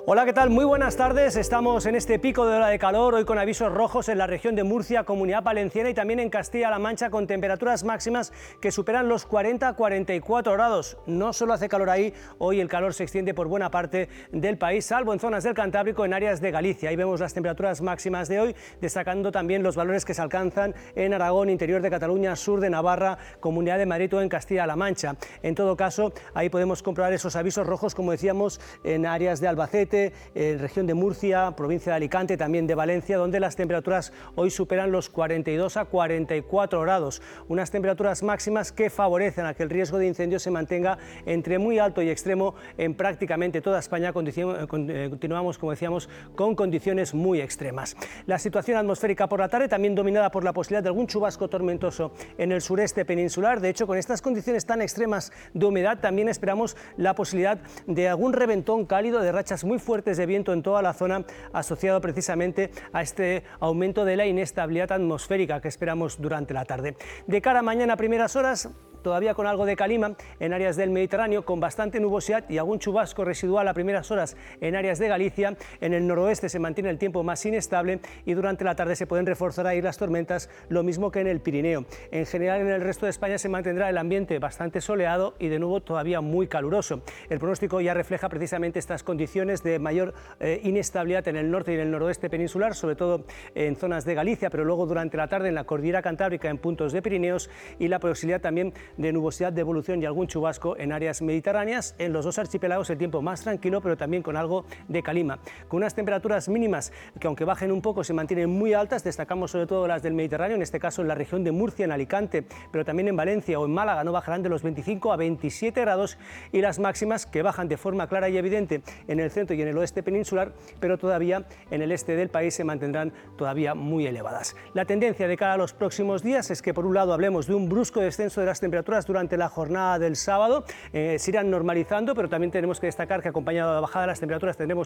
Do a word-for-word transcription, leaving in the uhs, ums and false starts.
Hola, ¿qué tal? Muy buenas tardes. Estamos en este pico de ola de calor, hoy con avisos rojos en la región de Murcia, Comunidad Valenciana y también en Castilla-La Mancha, con temperaturas máximas que superan los cuarenta a cuarenta y cuatro grados. No solo hace calor ahí, hoy el calor se extiende por buena parte del país, salvo en zonas del Cantábrico, en áreas de Galicia. Ahí vemos las temperaturas máximas de hoy, destacando también los valores que se alcanzan en Aragón, interior de Cataluña, sur de Navarra, Comunidad de Madrid o en Castilla-La Mancha. En todo caso, ahí podemos comprobar esos avisos rojos, como decíamos, en áreas de Albacete, en región de Murcia, provincia de Alicante, también de Valencia, donde las temperaturas hoy superan los cuarenta y dos a cuarenta y cuatro grados, unas temperaturas máximas que favorecen a que el riesgo de incendio se mantenga entre muy alto y extremo en prácticamente toda España. Continuamos, como decíamos, con condiciones muy extremas. La situación atmosférica por la tarde también dominada por la posibilidad de algún chubasco tormentoso en el sureste peninsular. De hecho, con estas condiciones tan extremas de humedad también esperamos la posibilidad de algún reventón cálido, de rachas muy fuertes de viento en toda la zona, asociado precisamente a este aumento de la inestabilidad atmosférica que esperamos durante la tarde. De cara a mañana a primeras horas, todavía con algo de calima en áreas del Mediterráneo, con bastante nubosidad y algún chubasco residual a primeras horas en áreas de Galicia. En el noroeste se mantiene el tiempo más inestable y durante la tarde se pueden reforzar ahí las tormentas, lo mismo que en el Pirineo. En general, en el resto de España se mantendrá el ambiente bastante soleado y de nuevo todavía muy caluroso. El pronóstico ya refleja precisamente estas condiciones de mayor eh, inestabilidad en el norte y en el noroeste peninsular, sobre todo en zonas de Galicia, pero luego durante la tarde en la cordillera cantábrica, en puntos de Pirineos, y la posibilidad también de nubosidad de evolución y algún chubasco en áreas mediterráneas. En los dos archipiélagos el tiempo más tranquilo, pero también con algo de calima, con unas temperaturas mínimas que, aunque bajen un poco, se mantienen muy altas. Destacamos sobre todo las del Mediterráneo, en este caso en la región de Murcia, en Alicante, pero también en Valencia o en Málaga, no bajarán de los veinticinco a veintisiete grados, y las máximas que bajan de forma clara y evidente en el centro y en el oeste peninsular, pero todavía en el este del país se mantendrán todavía muy elevadas. La tendencia de cara a los próximos días es que, por un lado, hablemos de un brusco descenso de las temperaturas durante la jornada del sábado, eh, se irán normalizando, pero también tenemos que destacar que, acompañado de la bajada de las temperaturas, tendremos